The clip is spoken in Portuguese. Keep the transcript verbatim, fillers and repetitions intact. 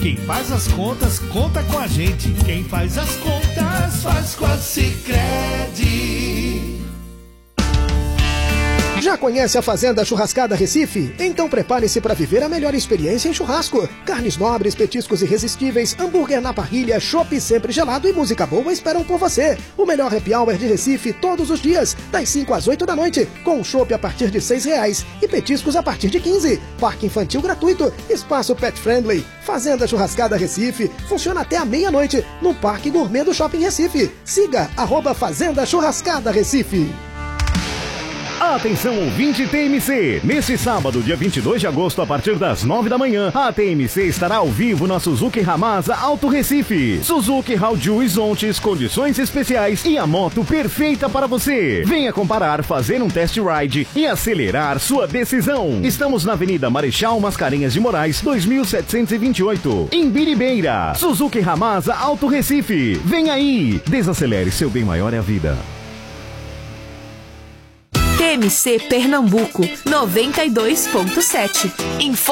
Quem faz as contas, conta com a gente. Quem faz as contas, faz com a Sicredi. Já conhece a Fazenda Churrascada Recife? Então prepare-se para viver a melhor experiência em churrasco. Carnes nobres, petiscos irresistíveis, hambúrguer na parrilha, chopp sempre gelado e música boa esperam por você. O melhor happy hour de Recife todos os dias, das cinco às oito da noite, com chopp a partir de seis reais e petiscos a partir de quinze. Parque infantil gratuito, espaço pet friendly. Fazenda Churrascada Recife funciona até a meia-noite no Parque Gourmet do Shopping Recife. Siga arroba Fazenda Churrascada Recife. Atenção, ouvinte T M C! Neste sábado, dia vinte e dois de agosto, a partir das nove da manhã, a T M C estará ao vivo na Suzuki Ramasa Alto Recife. Suzuki Haoju Isontes, condições especiais e a moto perfeita para você. Venha comparar, fazer um test ride e acelerar sua decisão. Estamos na Avenida Marechal Mascarenhas de Moraes, dois mil setecentos e vinte e oito, em Biribeira. Suzuki Ramasa Alto Recife. Vem aí! Desacelere, seu bem maior é a vida. T M C Pernambuco noventa e dois ponto sete. Info